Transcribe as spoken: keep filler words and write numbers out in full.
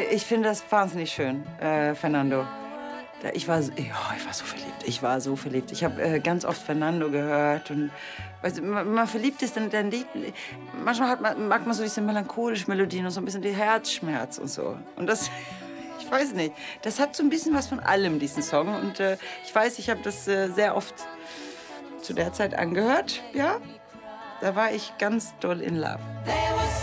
ich finde das wahnsinnig schön, äh, Fernando. Ich war, ja, ich war so verliebt. Ich war so verliebt. Ich habe äh, ganz oft Fernando gehört. Und, weißt du, man, man verliebt ist, dann, dann Lied, manchmal hat man, mag man so diese melancholischen Melodien und so ein bisschen die Herzschmerz und so. Und das, ich weiß nicht, das hat so ein bisschen was von allem, diesen Song. Und äh, ich weiß, ich habe das äh, sehr oft zu der Zeit angehört. Ja, da war ich ganz doll in love.